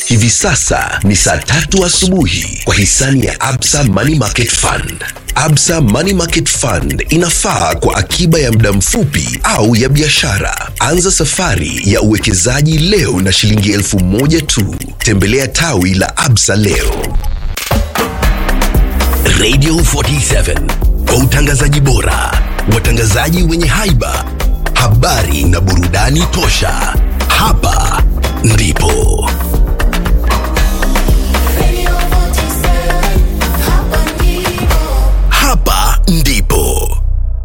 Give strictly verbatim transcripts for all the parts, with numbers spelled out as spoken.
Hivi sasa ni saa tatu asubuhi kwa hisani ya Absa Money Market Fund. Absa Money Market Fund inafaa kwa akiba ya muda mfupi au ya biashara. Anza safari ya uwekezaji leo na shilingi elfu moja tu. Tembelea tawi la Absa leo. Radio forty-seven, kwa utangazaji bora, watangazaji wenye haiba, habari na burudani tosha. Hapa ndipo Hapa ndipo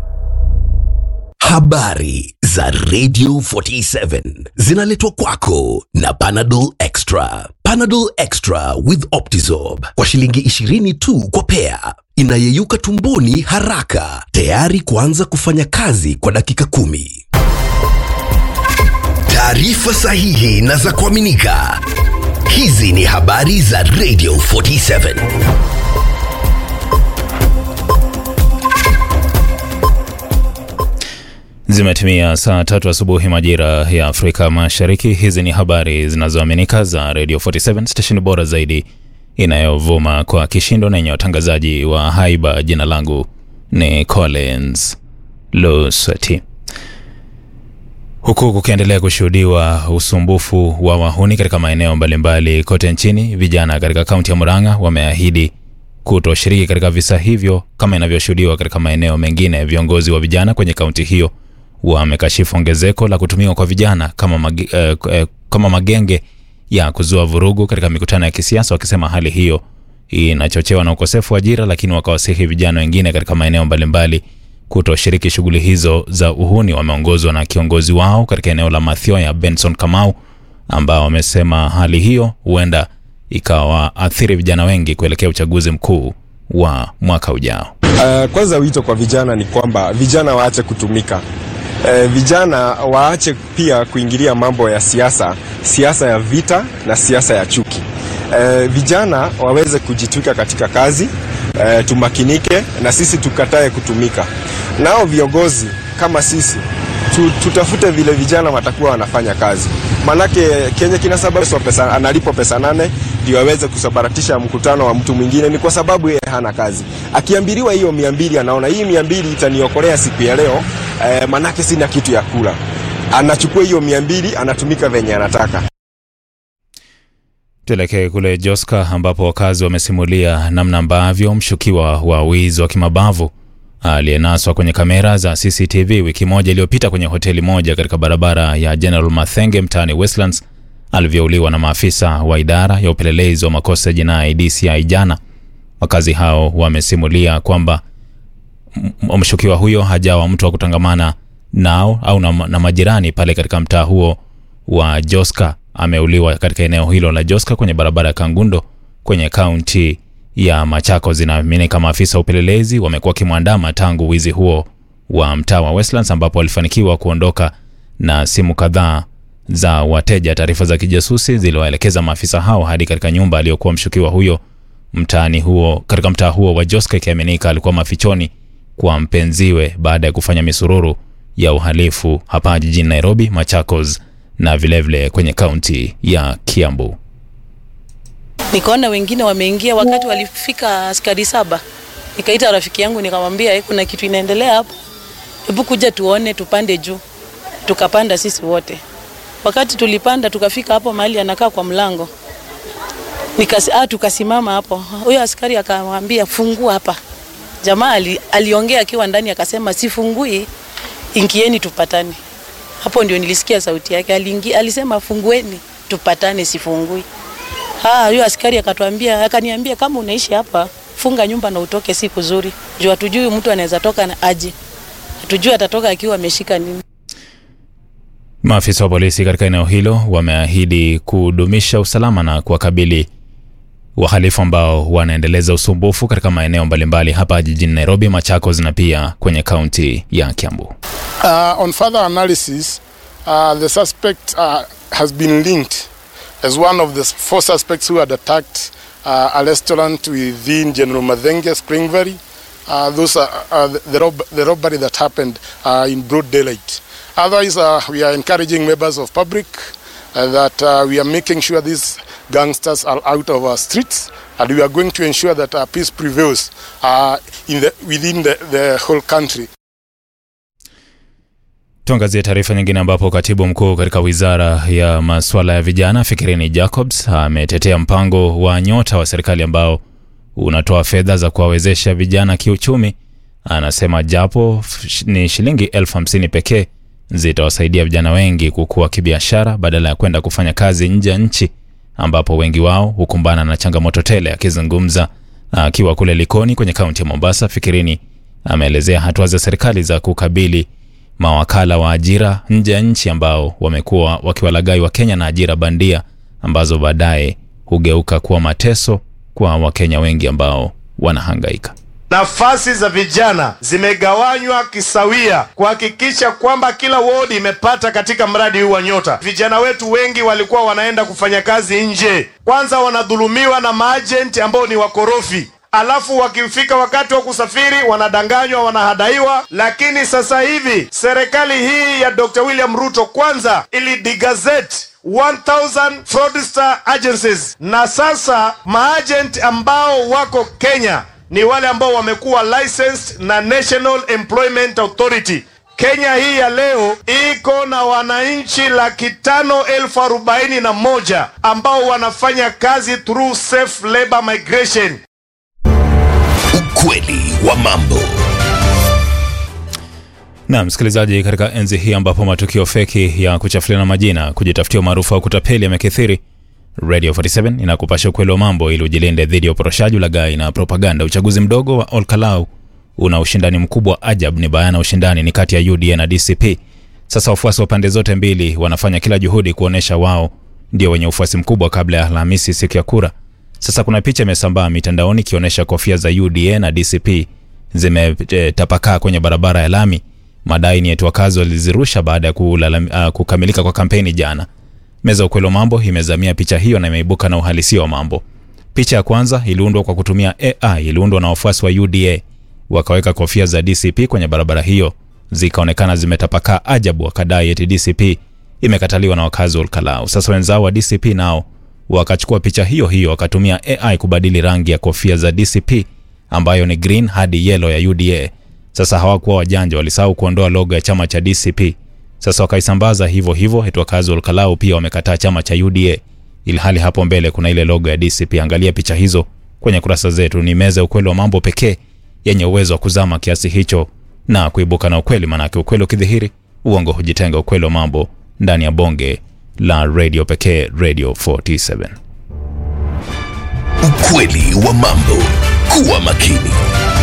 habari za Radio forty-seven zinaletwa kwako na Panadol Extra. Panadol Extra with Optizorb kwa shilingi ishirini tu kwa pea. Inayeyuka tumboni haraka, tayari kuanza kufanya kazi kwa dakika kumi. Taarifa sahihi na za kuaminika. Hizi ni habari za Radio forty-seven. Zimetimia saa tatu asubuhi majira ya Afrika Mashariki. Hizi ni habari zinazoaminika za Radio forty-seven, station bora zaidi inayovuma kwa kishindo na yenye watangazaji wa haiba. Jina langu ni Collins Lusati. Huku kukiendelea kushuhudiwa usumbufu wa wahuni katika maeneo mbalimbali kote nchini, vijana katika kaunti ya Murang'a wameahidi kutoshiriki katika visa hivyo kama inavyoshuhudiwa katika maeneo mengine. Viongozi wa vijana kwenye kaunti hiyo wamekashifu ongezeko la kutumiwa kwa vijana kama mage, eh, eh, kama magenge ya kuzua vurugu katika mikutano ya kisiasa, wakisema hali hiyo inachochewa na ukosefu wa ajira, lakini wakawasihi vijana wengine katika maeneo mbalimbali kutoshiriki shughuli hizo za uhuni. Wameongozwa na kiongozi wao katika eneo la Mathioya, Benson Kamau, ambao wamesema hali hiyo huenda ikawaathiri vijana wengi kuelekea uchaguzi mkuu wa mwaka ujao. Uh, kwanza wito kwa vijana ni kwamba vijana waache kutumika. Uh, vijana waache pia kuingilia mambo ya siasa, siasa ya vita na siasa ya chuki. Uh, vijana waweze kujitwika katika kazi, uh, tumakinike na sisi tukatae kutumika. Nao viongozi kama sisi tutafute vile vijana watakuwa wanafanya kazi. Manake Kenya kinasababisha pesa, analipo pesa nane ndio aweze kusabaratisha mkutano wa mtu mwingine, ni kwa sababu yeye hana kazi. Akiambiliwa hiyo mia mbili anaona hii mia mbili itaniokolea siku ya leo, eh, manake sina kitu ya kula. Anachukua hiyo mia mbili anatumika venye anataka. Tuelekee kule Joska ambapo wakazi wamesimulia namna ambavyo mshukiwa wa wizi wa kimabavu aliyenaswa kwenye kamera za C C T V wiki moja iliyopita kwenye hoteli moja katika barabara ya General Mathenge mtaani Westlands alivyouliwa na maafisa wa idara ya upelelezi wa makosa ya jinai D C I jana. Wakazi hao wamesimulia kwamba mshukiwa huyo hajawa mtu wa kutangamana nao au na, na majirani pale katika mtaa huo wa Joska. Ameuliwa katika eneo hilo la Joska kwenye barabara ya Kangundo kwenye kaunti ya Machakos. Zinaaminika maafisa upelelezi wamekuwa kimwandama tangu wizi huo wa mtaa wa Westlands, ambapo walifanikiwa kuondoka na simu kadhaa za wateja. Taarifa za kijasusi ziliwaelekeza maafisa hao hadi katika nyumba aliyokuwa mshukiwa huyo mtaani huo katika mtaa huo wa Joska, ikiaminika alikuwa mafichoni kwa mpenziwe baada ya kufanya misururu ya uhalifu hapa jijini Nairobi, Machakos na vilevile vile kwenye kaunti ya Kiambu. Nikaona wengine wameingia wakati walifika askari saba. Nikaita rafiki yangu nikamwambia kuna kitu inaendelea hapo. Hebu kuja tuone, tupande juu. Tukapanda sisi wote. Wakati tulipanda tukafika hapo mahali anakaa kwa mlango. Nikasi ah tukasimama hapo. Huyo askari akamwambia fungua hapa. Jamaa ali, aliongea akiwa ndani akasema sifungui, ingieni tupatane. Hapo ndio nilisikia sauti yake. Aliingia alisema fungueni tupatane, sifungui. Ah, huyo askari akatuambia akaniambia kama unaishi hapa funga nyumba na utoke, siku nzuri. Juu hatujui mtu anaweza toka na aje. Hatujui atatoka akiwa ameshika nini. Maafisa wa polisi katika eneo hilo wameahidi kudumisha usalama na kuwakabili wahalifu ambao wanaendeleza usumbufu katika maeneo mbalimbali hapa jijini Nairobi, Machakos na pia kwenye kaunti ya Kiambu. Uh, on further analysis, uh, the suspect uh, has been linked as one of the four suspects who had attacked uh, a restaurant within General Mathenge, Spring Valley. Uh, those are uh, the, rob- the robbery that happened uh, in broad daylight. Otherwise, uh, we are encouraging members of public uh, that uh, we are making sure these gangsters are out of our streets, and we are going to ensure that uh, peace prevails uh, in the, within the, the whole country. Tuangazie taarifa nyingine ambapo katibu mkuu katika wizara ya masuala ya vijana Fikirini Jacobs ametetea mpango wa nyota wa serikali ambao unatoa fedha za kuwawezesha vijana kiuchumi. Anasema japo ni shilingi elfu hamsini pekee zitawasaidia vijana wengi kukua kibiashara badala ya kwenda kufanya kazi nje ya nchi ambapo wengi wao hukumbana na changamoto tele. Akizungumza akiwa kule Likoni kwenye kaunti ya Mombasa, Fikirini ameelezea hatua za serikali za kukabili mawakala wa ajira nje ya nchi ambao wamekuwa wakiwalagai wa Kenya na ajira bandia ambazo baadaye hugeuka kuwa mateso kwa Wakenya wengi ambao wanahangaika. Nafasi za vijana zimegawanywa kisawia kuhakikisha kwamba kila ward imepata katika mradi huu wa nyota. Vijana wetu wengi walikuwa wanaenda kufanya kazi nje. Kwanza wanadhulumiwa na maagent ambao ni wakorofi. Alafu wakifika wakati wa kusafiri wanadanganywa, wanahadaiwa. Lakini sasa hivi serikali hii ya Doctor William Ruto kwanza ili digazette one thousand fraudster agencies, na sasa maagent ambao wako Kenya ni wale ambao wamekuwa licensed na National Employment Authority. Kenya hii ya leo iko na wananchi laki tano elfu arobaini na moja ambao wanafanya kazi through safe labor migration. Ukweli wa mambo. Na msikilizaji, katika enzi hii ambapo matukio feki ya kuchafuliana majina, kujitafutia maarufu au kutapeli yamekithiri, Radio forty-seven inakupasha ukweli wa mambo ili ujilinde dhidi ya uporoshaji, ulaghai na propaganda. Uchaguzi mdogo wa Olkalau una ushindani mkubwa ajabu. Ni bayana ushindani ni kati ya U D A na D C P. Sasa wafuasi wa pande zote mbili wanafanya kila juhudi kuonesha wao ndio wenye ufuasi mkubwa kabla ya Alhamisi, siku ya kura. Sasa kuna picha imesambaa mitandaoni ikionyesha kofia za U D A na D C P zimetapakaa kwenye barabara ya lami. Madai ni eti wakazi walizirusha baada ya uh, kukamilika kwa kampeni jana. Meza ukweli wa mambo imezamia picha hiyo na imeibuka na uhalisia wa mambo. Picha ya kwanza iliundwa kwa kutumia A I, iliundwa na wafuasi wa U D A. Wakaweka kofia za D C P kwenye barabara hiyo, zikaonekana zimetapakaa ajabu. Wakadai eti D C P imekataliwa na wakazi wa Olkalau. Sasa wenzao wa D C P nao wakachukua picha hiyo hiyo wakatumia A I kubadili rangi ya kofia za D C P ambayo ni green hadi yellow ya U D A. Sasa hawakuwa wajanja, walisahau kuondoa logo ya chama cha D C P. Sasa wakaisambaza hivyo hivyo eti wakazi wa Olkalau pia wamekataa chama cha U D A, ilhali hapo mbele kuna ile logo ya D C P. Angalia picha hizo kwenye kurasa zetu. Ni meza ukweli wa mambo pekee yenye uwezo wa kuzama kiasi hicho na kuibuka na ukweli, manake ukweli ukidhihiri uongo hujitenga. Ukweli wa mambo ndani ya bonge la radio pekee, Radio forty-seven. Ukweli wa mambo. Kuwa makini.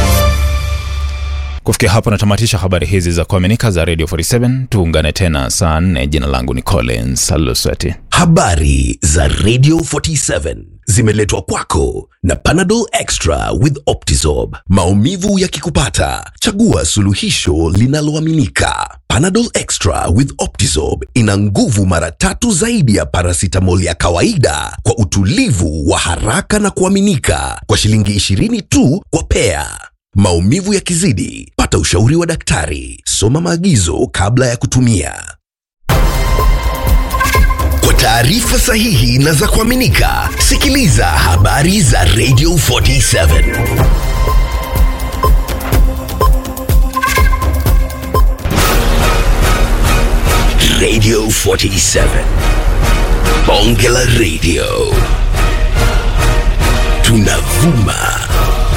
Kufikia hapo natamatisha habari hizi za kuaminika za Radio forty-seven. Tuungane tena saa nne. Jina langu ni Collins Aluswati. Habari za Radio forty-seven zimeletwa kwako na Panadol Extra with Optizorb. Maumivu yakikupata, chagua suluhisho linaloaminika. Panadol Extra with Optizorb ina nguvu mara tatu zaidi ya paracetamol ya kawaida kwa utulivu wa haraka na kuaminika, kwa shilingi ishirini tu kwa pea. Maumivu yakizidi, pata ushauri wa daktari. Soma maagizo kabla ya kutumia. Kwa taarifa sahihi na za kuaminika, sikiliza habari za Radio forty-seven. Radio forty-seven. Bonge la Radio. Tunavuma